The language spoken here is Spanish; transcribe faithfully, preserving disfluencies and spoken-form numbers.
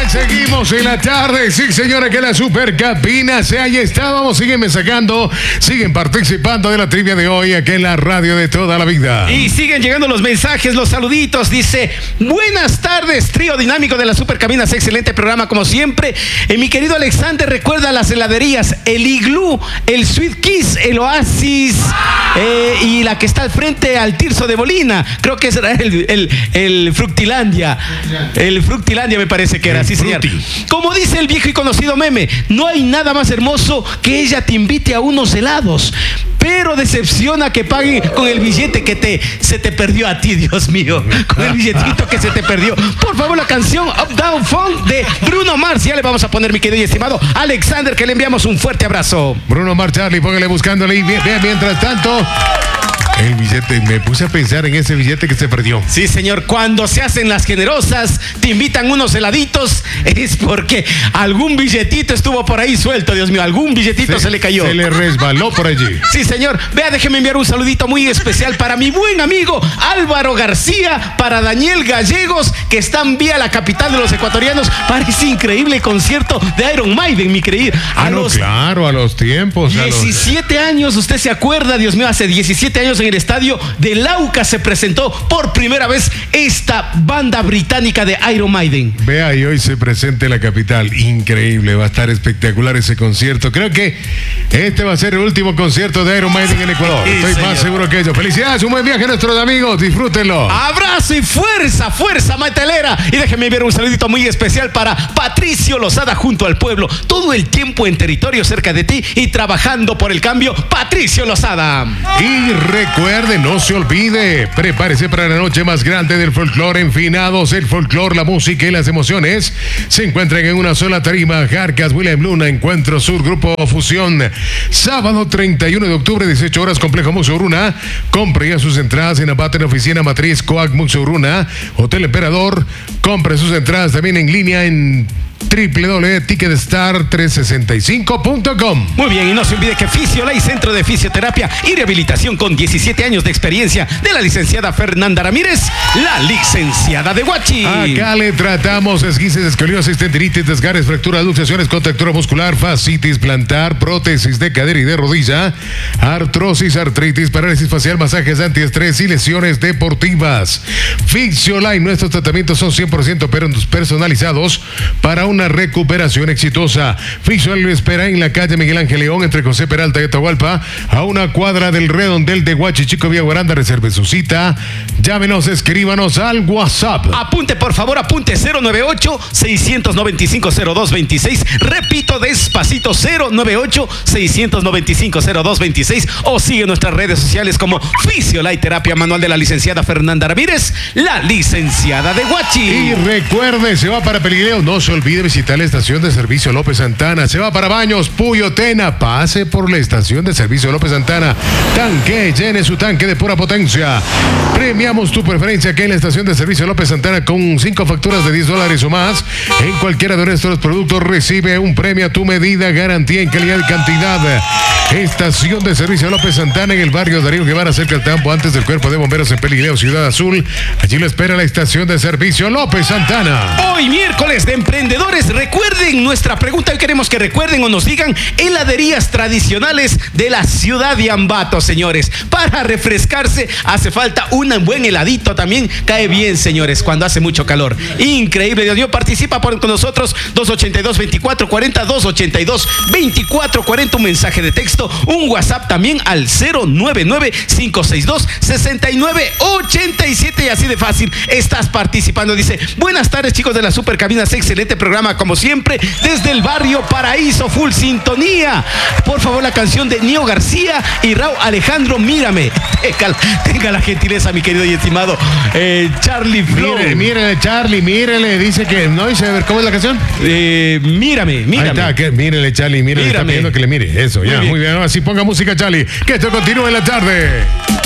Seguimos en la tarde, sí señora, que la super cabina se haya estado. Vamos, síguenme sacando, siguen participando de la trivia de hoy aquí en la radio de toda la vida. Y siguen llegando los mensajes, los saluditos. Dice, buenas tardes, trío dinámico de la super cabina, excelente programa como siempre. Eh, mi querido Alexander, recuerda las heladerías, el Iglú, el Sweet Kiss, el Oasis eh, y la que está al frente al Tirso de Molina. Creo que será el, el, el Fructilandia. El Fructilandia me parece que era, sí señor. Como dice el viejo y conocido meme, no hay nada más hermoso que ella te invite a unos helados, pero decepciona que pague con el billete que te, se te perdió a ti, Dios mío. Con el billetito que se te perdió. Por favor, la canción Up Down Funk de Bruno Mars. Ya le vamos a poner, mi querido y estimado Alexander, que le enviamos un fuerte abrazo. Bruno Mars, Charlie, póngale buscándole. Y bien, bien, mientras tanto, el billete, me puse a pensar en ese billete que se perdió. Sí, señor, cuando se hacen las generosas, te invitan unos heladitos, es porque algún billetito estuvo por ahí suelto, Dios mío, algún billetito se, se le cayó. Se le resbaló por allí. Sí, señor. Vea, déjeme enviar un saludito muy especial para mi buen amigo Álvaro García, para Daniel Gallegos, que están vía la capital de los ecuatorianos. Parece increíble el concierto de Iron Maiden, mi querido. A ah, no, los claro, a los tiempos. diecisiete a los... años, usted se acuerda, Dios mío, hace diecisiete años en el estadio de Lauca se presentó por primera vez esta banda británica de Iron Maiden. Vea, y hoy se presenta en la capital. Increíble, va a estar espectacular ese concierto. Creo que este va a ser el último concierto de Iron Maiden en Ecuador. Sí, Estoy señor. más seguro que ello. Felicidades, un buen viaje a nuestros amigos, disfrútenlo. Abrazo y fuerza, fuerza metalera. Y déjenme enviar un saludito muy especial para Patricio Lozada, junto al pueblo, todo el tiempo en territorio cerca de ti y trabajando por el cambio. Patricio Lozada. Y recuerde, no se olvide, prepárese para la noche más grande del folclore en Finados. El folclore, la música y las emociones se encuentran en una sola tarima. Jarcas, William Luna, Encuentro Sur, Grupo Fusión. Sábado treinta y uno de octubre, dieciocho horas, Complejo Muxuruna. Compre ya sus entradas en Abate, en Oficina Matriz, Coac Muxuruna, Hotel Emperador. Compre sus entradas también en línea en doble u doble u doble u punto ticketstar trescientos sesenta y cinco punto com. Muy bien, y no se olvide que Fisiolay, Centro de Fisioterapia y Rehabilitación con diecisiete años de experiencia, de la licenciada Fernanda Ramírez, la licenciada de Huachi. Acá le tratamos esguinces, escoliosis, tendinitis, desgarres, fracturas, luxaciones, contractura muscular, fascitis plantar, prótesis de cadera y de rodilla, artrosis, artritis, parálisis facial, masajes antiestrés y lesiones deportivas. Fisiolay, nuestros tratamientos son cien por ciento personalizados para una recuperación exitosa. Fisiolay lo espera en la calle Miguel Ángel León, entre José Peralta y Atahualpa, a una cuadra del redondel de Huachichico, Vía Guaranda. Reserve su cita, llámenos, escríbanos al WhatsApp. Apunte, por favor, apunte cero nueve ocho, seis nueve cinco, cero dos dos seis. Repito despacito, cero nueve ocho, seis nueve cinco, cero dos dos seis. O sigue nuestras redes sociales como Fisiolay Terapia Manual de la licenciada Fernanda Ramírez, la licenciada de Huachi. Y recuerde, se va para Pelileo, no se olvide visitar la estación de servicio López Santana. Se va para Baños, Puyo, Tena, pase por la estación de servicio López Santana. Tanque, llene su tanque de pura potencia. Premiamos tu preferencia aquí en la estación de servicio López Santana con cinco facturas de diez dólares o más. En cualquiera de nuestros productos recibe un premio a tu medida, garantía en calidad y cantidad. Estación de servicio López Santana en el barrio Darío Guevara, cerca del campo, antes del cuerpo de bomberos en Pelileo, Ciudad Azul. Allí lo espera la estación de servicio López Santana. Hoy miércoles de emprendedores, recuerden nuestra pregunta. Hoy queremos que recuerden o nos digan heladerías tradicionales de la ciudad de Ambato, señores. Para refrescarse hace falta un buen heladito también. Cae bien, señores, cuando hace mucho calor. Increíble, Dios mío. Participa por, con nosotros. dos ochenta y dos, veinticuatro cuarenta, dos ochenta y dos, veinticuatro cuarenta. Un mensaje de texto, un WhatsApp también al cero nueve nueve, cinco seis dos, seis nueve ocho siete. Y así de fácil estás participando. Dice, buenas tardes, chicos de la Super Cabina, excelente programa como siempre, desde el barrio Paraíso, full sintonía. Por favor, la canción de Nio García y Raúl Alejandro, Mírame. Tenga, tenga la gentileza, mi querido y estimado eh, Charlie Flow. Mírele, mírele, Charlie, mírele. Dice que no dice, a ver, ¿cómo es la canción? Eh, mírame, mírame. Ahí está, que, mírele, Charlie, mírele. Mírame. Está pidiendo que le mire. Eso, ya, muy bien. Muy bien. Ahora sí, ponga música, Charlie. Que esto continúe en la tarde.